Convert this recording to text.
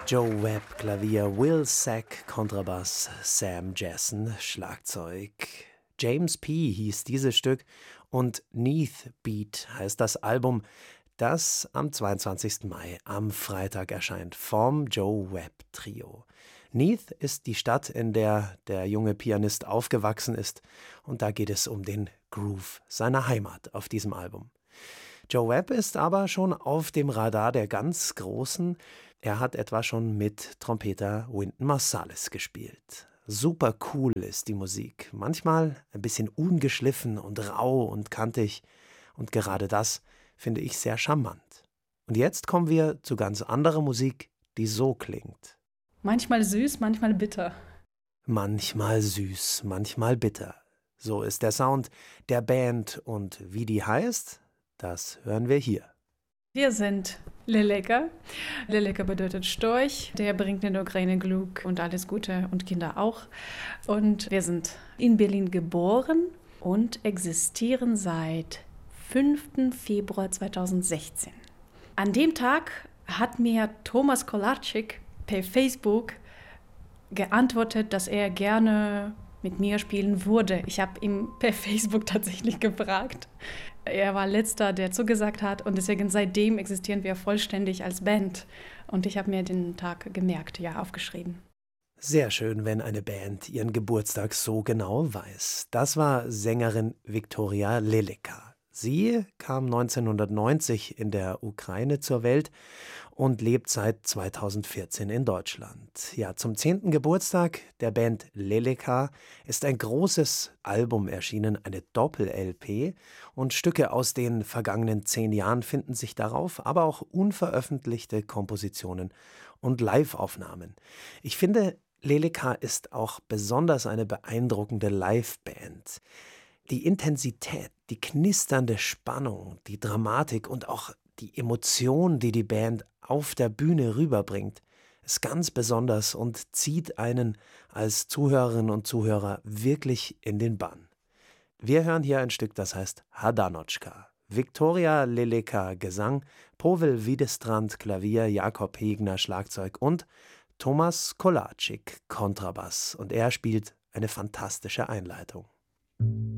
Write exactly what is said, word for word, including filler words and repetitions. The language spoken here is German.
Joe Webb, Klavier, Will Sack, Kontrabass, Sam Jessen, Schlagzeug. James P. hieß dieses Stück und Neath Beat heißt das Album, das am zweiundzwanzigsten Mai, am Freitag erscheint, vom Joe Webb Trio. Neath ist die Stadt, in der der junge Pianist aufgewachsen ist, und da geht es um den Groove seiner Heimat auf diesem Album. Joe Webb ist aber schon auf dem Radar der ganz Großen. Er hat etwa schon mit Trompeter Wynton Marsalis gespielt. Super cool ist die Musik, manchmal ein bisschen ungeschliffen und rau und kantig, und gerade das finde ich sehr charmant. Und jetzt kommen wir zu ganz anderer Musik, die so klingt. Manchmal süß, manchmal bitter. Manchmal süß, manchmal bitter. So ist der Sound der Band, und wie die heißt, das hören wir hier. Wir sind Leleka. Leleka bedeutet Storch. Der bringt in der Ukraine Glück und alles Gute und Kinder auch. Und wir sind in Berlin geboren und existieren seit fünften Februar zweitausendsechzehn. An dem Tag hat mir Thomas Kolarczyk per Facebook geantwortet, dass er gerne mit mir spielen würde. Ich habe ihn per Facebook tatsächlich gefragt. Er war letzter, der zugesagt hat, und deswegen seitdem existieren wir vollständig als Band. Und ich habe mir den Tag gemerkt, ja, aufgeschrieben. Sehr schön, wenn eine Band ihren Geburtstag so genau weiß. Das war Sängerin Viktoria Leleka. Sie kam neunzehnhundertneunzig in der Ukraine zur Welt und lebt seit zweitausendvierzehn in Deutschland. Ja, zum zehnten Geburtstag der Band Leleka ist ein großes Album erschienen, eine Doppel-L P, und Stücke aus den vergangenen zehn Jahren finden sich darauf, aber auch unveröffentlichte Kompositionen und Live-Aufnahmen. Ich finde, Leleka ist auch besonders eine beeindruckende Liveband. Die Intensität, die knisternde Spannung, die Dramatik und auch die Emotion, die die Band auf der Bühne rüberbringt, ist ganz besonders und zieht einen als Zuhörerinnen und Zuhörer wirklich in den Bann. Wir hören hier ein Stück, das heißt Hadanotschka. Viktoria Leleka Gesang, Powel Wiedestrand Klavier, Jakob Hegner Schlagzeug und Thomas Kolarczyk Kontrabass. Und er spielt eine fantastische Einleitung.